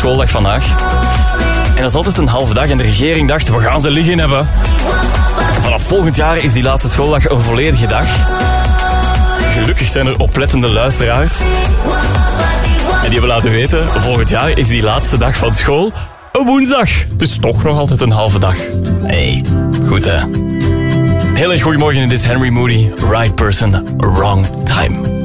schooldag vandaag. En dat is altijd een halve dag en de regering dacht, we gaan ze liggen hebben. Vanaf volgend jaar is die laatste schooldag een volledige dag. Gelukkig zijn er oplettende luisteraars. En die hebben laten weten, volgend jaar is die laatste dag van school een woensdag. Dus toch nog altijd een halve dag. Hey, goed hè. Heel erg goedemorgen, dit is Henry Moody. Right person, wrong time.